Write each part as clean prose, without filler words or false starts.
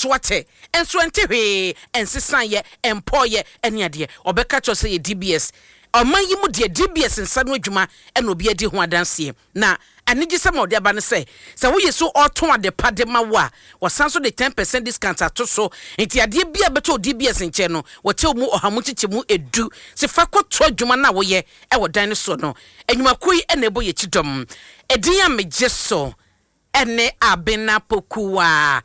swate enso ntehwe ensesan ye empoye ene ade obeka cho say DBS oman yi mu de DBS nsa no adwuma ene obi adi ho adanse na anigi se mo de aba ne se wo yeso oton ade pade ma wo a wasan so de 10% discount ato so enti ade bia beto DBS nche no wo che mu ohamu chiche mu edu se fa kwoto adwuma na wo ye e wo dan ne so no enwuma koi ene bo ye chidom edin ya meje so ene abena pokuwa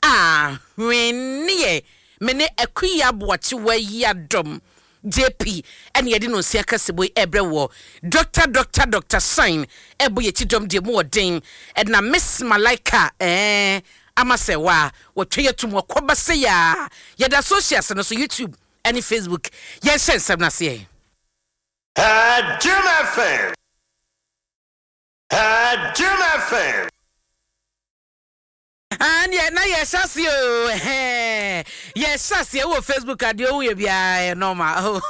wenie mene akuya aboachi wa yadom JP ene yedi no sia kasebo ebre wo Dr. Sign ebo ye chidom de mu odin edna Miss Malaika amasewa wo tweye tum wakoba se ya yeda socials no so YouTube ene Facebook ye shensem na se Jim FM and yet na yesasi o yesasi wo Facebook ade o ye bia normal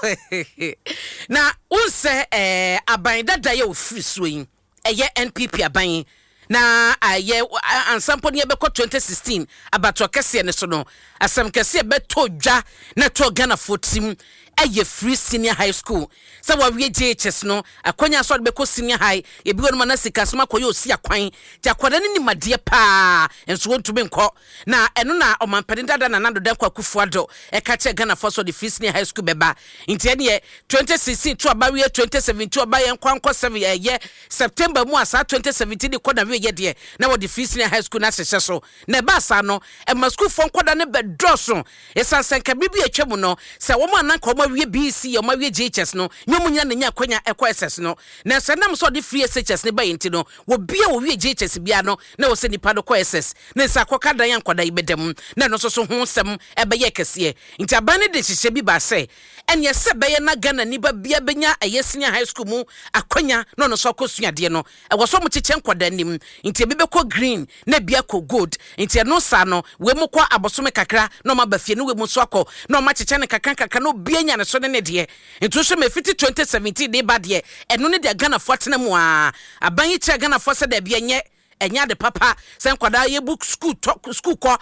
na unse aban dada ye ofiri so yin eye NPP aban na aye ansampo ne beko 2016 abato kese ne so no asem kese beto dwa na to Ghana fotim eye free senior high school so wa wie JHS no akonya so beko senior high e bi wonu na sika so makoye osi akwan ti akwada ne ni made pa enso wontume nko na eno na omampede dada na nado dan kwakufuado e ka che Ghana for so the free senior high school beba nti ene 2016 to abawie 2017 abaye nkwanko 7 ye September mu asa 2017 de koda wie ye de na wo the free senior high school na sese so na ba sa no e ma school fon koda ne be droso e sansenka bibi atwemu no se wo ma nanka wo wie BC o ma wie JHS no nyomu nya na nya kwanya SS no na se nam so de free SHS ne ba yenti no wo bia wo wie JHS bia no na wo se nipa do SS na sa akoka dan yankoda ibedem na no so ho sem e be ye kese nti abane de hihye bi ba se enye se be ye na Ghana ni ba bia benya ayesenia high school mu akwanya no so akosuade no e wo so mo chiche nkoda nim nti be ko green na bia ko gold nti no sa no we mo kwa abosome kakra no ma ba fie no we mo so akọ no ma chiche ne kakra no bia nya ne so ne de nti so me fiti 2017 de ba de eno ne de Ghana fotena mu aban yi che Ghana fo se de bia nye enya de papa sen kwada ye book school ko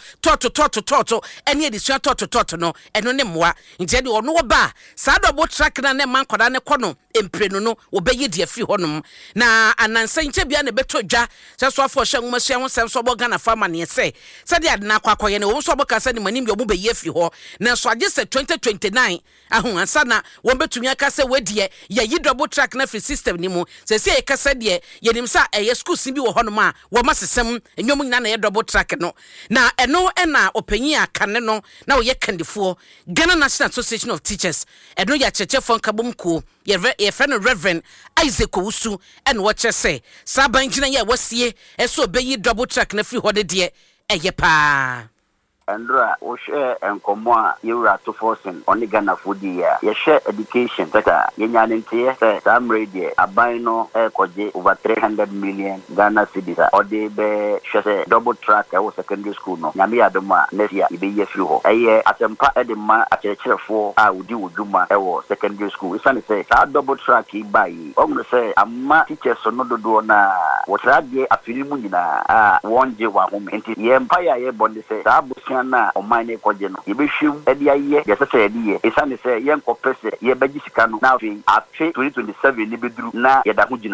toto enya edisua toto no eno ne moa nje de ono ba sa double track na ne man kwada ne kono emprenu no obeyi de afi honum na anansa nche bia ne beto dwa se so afo hye nwoma hye ho se so Ghana farmer ne se de ade na kwakoye ne wo so boka se ne manim de omubeyi afi ho na so age se 2029 ahu ansa na wo betumi aka se wedie ye yi double track na free system ni mu se se ye kasa de ye nim sa eye school sin bi wo honum a wo masesem enyom nyina na ye double track no na eno na opanyi akane no na wo ye kandifo Ghana National Association of Teachers eno ya chechefo nkabomko ye friend Reverend Isaac Owusu en wo chese saban gina ye wasie eso obeyi double track na free hode de eye pa Andra, we share and come on, to forcing on the Ghana food year. You share education, that Yanyantia, Sam Radio, a bino, over 300 million Ghana cities, or they be share double track, I was secondary school, no, Yamia Doma, Nesia, Ibe Fuho. A year at Empa Edema at a chair for I would do Duma, or secondary school. It's only say, I double track by, I'm going to say, I'm my teacher, so no do na, what I get a Filimuna, one Jewa home, and the Empire, Bondi say, na o mine kwaje no ye behwem e dia ye ye sese ye die e sane se ye nkopese ye bagyi sika no na afi 2027 ni beduru na ye da ho